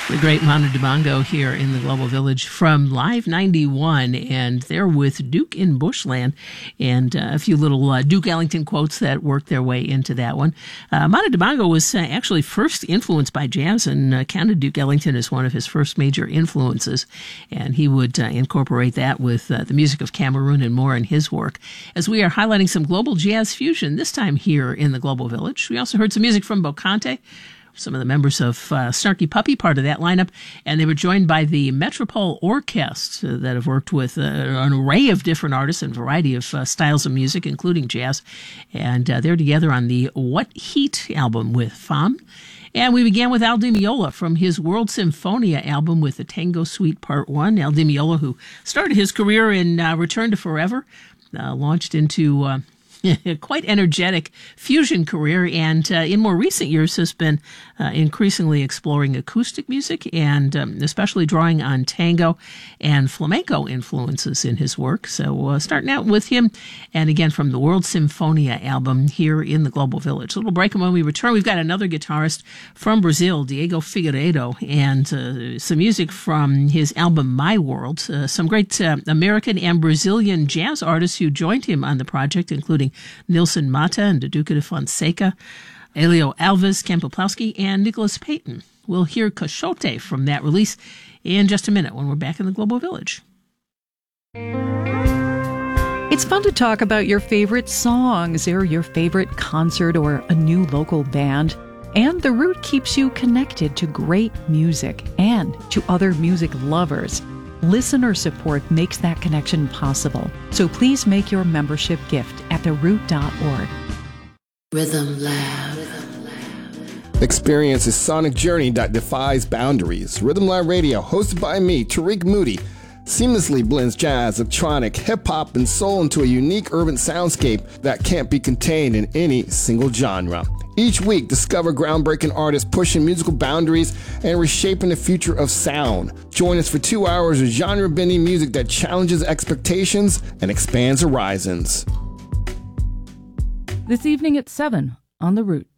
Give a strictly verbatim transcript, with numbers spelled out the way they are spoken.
The great Manu Dibango here in the Global Village from Live ninety-one, and they're with Duke in Bushland, and uh, a few little uh, Duke Ellington quotes that worked their way into that one. Uh, Manu Dibango was uh, actually first influenced by jazz and uh, counted Duke Ellington as one of his first major influences, and he would uh, incorporate that with uh, the music of Cameroon and more in his work. As we are highlighting some global jazz fusion, this time here in the Global Village, we also heard some music from Bocante, some of the members of uh, Snarky Puppy, part of that lineup, and they were joined by the Metropole Orchestra uh, that have worked with uh, an array of different artists and variety of uh, styles of music, including jazz, and uh, they're together on the What Heat album with Fam. And we began with Al Di Meola from his World Symphonia album with the Tango Suite Part one. Al Di Meola, who started his career in uh, Return to Forever, uh, launched into Uh, quite energetic fusion career, and uh, in more recent years has been uh, increasingly exploring acoustic music and um, especially drawing on tango and flamenco influences in his work. So uh, starting out with him, and again from the World Symphonia album here in the Global Village. A little break, and when we return, we've got another guitarist from Brazil, Diego Figueiredo, and uh, some music from his album My World. Uh, some great uh, American and Brazilian jazz artists who joined him on the project, including Nilson Mata and Duduca de Fonseca, Elio Alves, Ken Poplowski, and Nicholas Payton. We'll hear Cachote from that release in just a minute when we're back in the Global Village. It's fun to talk about your favorite songs or your favorite concert or a new local band. And The Root keeps you connected to great music and to other music lovers. Listener support makes that connection possible. So please make your membership gift at the root dot org. Rhythm Lab. Experience a sonic journey that defies boundaries. Rhythm Lab Radio, hosted by me, Tariq Moody, seamlessly blends jazz, electronic, hip-hop, and soul into a unique urban soundscape that can't be contained in any single genre. Each week, discover groundbreaking artists pushing musical boundaries and reshaping the future of sound. Join us for two hours of genre-bending music that challenges expectations and expands horizons. This evening at seven on The Root.